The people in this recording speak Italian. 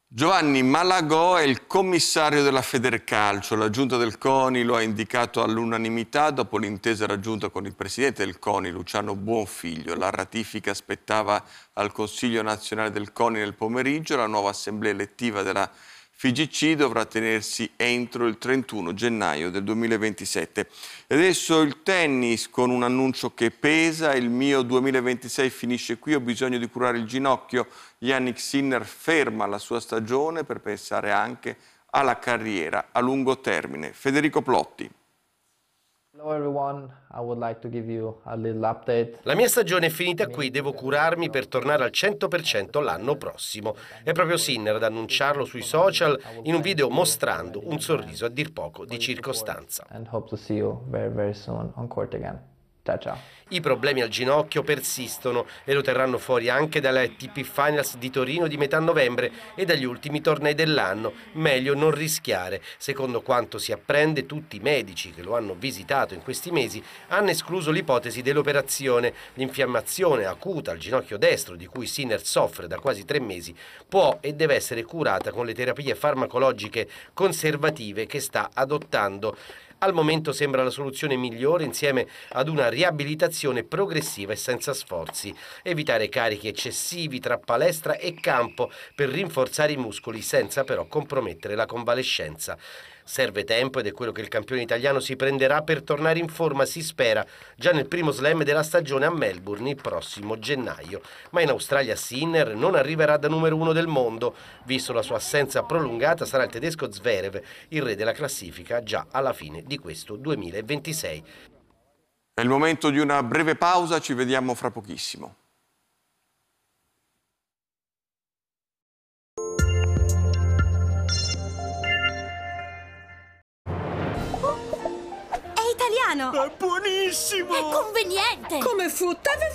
Giovanni Malagò è il commissario della Federcalcio. La giunta del CONI lo ha indicato all'unanimità dopo l'intesa raggiunta con il presidente del CONI, Luciano Buonfiglio. La ratifica spettava al Consiglio nazionale del CONI nel pomeriggio. La nuova assemblea elettiva della FIGC dovrà tenersi entro il 31 gennaio del 2027. E adesso il tennis con un annuncio che pesa: il mio 2026 finisce qui, ho bisogno di curare il ginocchio. Jannik Sinner ferma la sua stagione per pensare anche alla carriera a lungo termine. Federico Plotti. Hello everyone, I would like to give you a little update. La mia stagione è finita qui, devo curarmi per tornare al 100% l'anno prossimo. È proprio Sinner ad annunciarlo sui social in un video mostrando un sorriso a dir poco di circostanza. And hope to see you very soon on court again. Ciao ciao. I problemi al ginocchio persistono e lo terranno fuori anche dalle ATP Finals di Torino di metà novembre e dagli ultimi tornei dell'anno. Meglio non rischiare. Secondo quanto si apprende, tutti i medici che lo hanno visitato in questi mesi hanno escluso l'ipotesi dell'operazione. L'infiammazione acuta al ginocchio destro, di cui Sinner soffre da quasi 3 mesi, può e deve essere curata con le terapie farmacologiche conservative che sta adottando. Al momento sembra la soluzione migliore, insieme ad una riabilitazione progressiva e senza sforzi. Evitare carichi eccessivi tra palestra e campo per rinforzare i muscoli senza però compromettere la convalescenza. Serve tempo ed è quello che il campione italiano si prenderà per tornare in forma, si spera, già nel primo slam della stagione a Melbourne il prossimo gennaio. Ma in Australia Sinner non arriverà da numero 1 del mondo. Visto la sua assenza prolungata, sarà il tedesco Zverev il re della classifica già alla fine di questo 2026. È il momento di una breve pausa, ci vediamo fra pochissimo. È italiano! È buonissimo! È conveniente! Come frutta